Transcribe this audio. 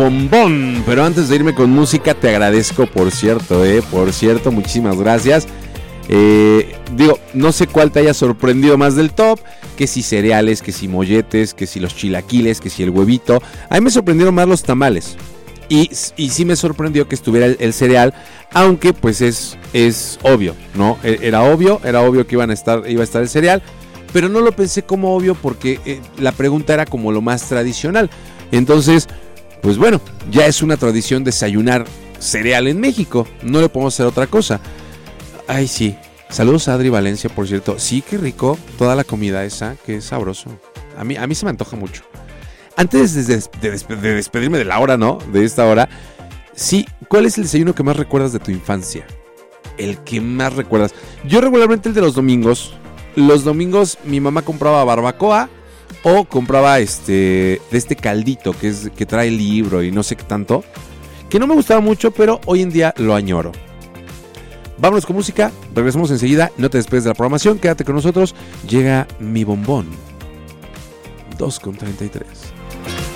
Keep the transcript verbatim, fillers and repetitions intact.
bombón. Pero antes de irme con música, te agradezco, por cierto, eh, por cierto, muchísimas gracias. Eh, digo, no sé cuál te haya sorprendido más del top, que si cereales, que si molletes, que si los chilaquiles, que si el huevito. A mí me sorprendieron más los tamales. Y, y sí me sorprendió que estuviera el, el cereal, aunque pues es, es obvio, ¿no? Era obvio, era obvio que iban a estar, iba a estar el cereal, pero no lo pensé como obvio porque eh, la pregunta era como lo más tradicional. Entonces, pues bueno, ya es una tradición desayunar cereal en México, no le podemos hacer otra cosa. Ay, sí, saludos a Adri Valencia, por cierto. Sí, qué rico, toda la comida esa, qué sabroso. A mí, a mí se me antoja mucho. Antes de, de, de, de despedirme de la hora, ¿no? De esta hora. Sí, ¿cuál es el desayuno que más recuerdas de tu infancia? El que más recuerdas. Yo regularmente el de los domingos. Los domingos mi mamá compraba barbacoa o compraba este de este caldito que es que trae libro y no sé qué tanto. Que no me gustaba mucho, pero hoy en día lo añoro. Vámonos con música, regresamos enseguida. No te despegues de la programación, quédate con nosotros. Llega mi bombón. dos con treinta y tres.